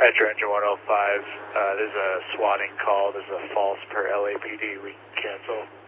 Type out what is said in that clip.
Metro Engine 105, there's a swatting call. There's a false per LAPD. We cancel.